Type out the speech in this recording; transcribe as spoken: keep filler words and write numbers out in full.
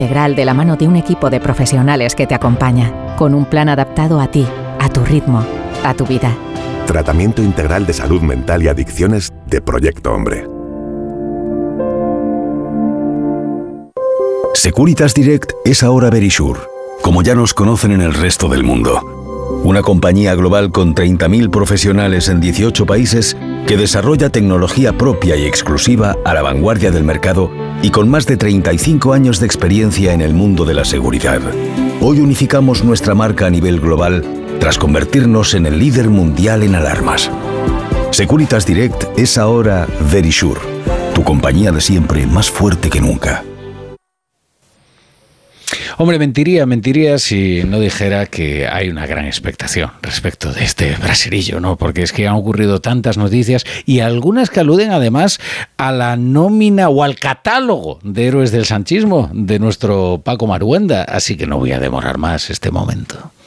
Integral de la mano de un equipo de profesionales que te acompaña, con un plan adaptado a ti, a tu ritmo, a tu vida. Tratamiento integral de salud mental y adicciones de Proyecto Hombre. Securitas Direct es ahora Verisure, como ya nos conocen en el resto del mundo. Una compañía global con treinta mil profesionales en dieciocho países que desarrolla tecnología propia y exclusiva a la vanguardia del mercado y con más de treinta y cinco años de experiencia en el mundo de la seguridad. Hoy unificamos nuestra marca a nivel global tras convertirnos en el líder mundial en alarmas. Securitas Direct es ahora Verisure, tu compañía de siempre más fuerte que nunca. Hombre, mentiría, mentiría si no dijera que hay una gran expectación respecto de este brasileño, ¿no? Porque es que han ocurrido tantas noticias y algunas que aluden además a la nómina o al catálogo de héroes del sanchismo de nuestro Paco Marhuenda. Así que no voy a demorar más este momento.